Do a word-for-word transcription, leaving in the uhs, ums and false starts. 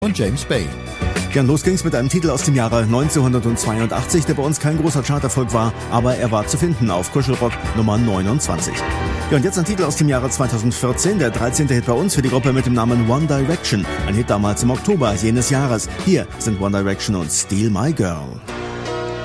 und James Bay. Ja, und los ging's mit einem Titel aus dem Jahre neunzehnhundertzweiundachtzig, der bei uns kein großer Charterfolg war, aber er war zu finden auf Kuschelrock Nummer neunundzwanzig. Ja, und jetzt ein Titel aus dem Jahre zweitausendvierzehn, der dreizehnte Hit bei uns für die Gruppe mit dem Namen One Direction. Ein Hit damals im Oktober jenes Jahres. Hier sind One Direction und Steal My Girl.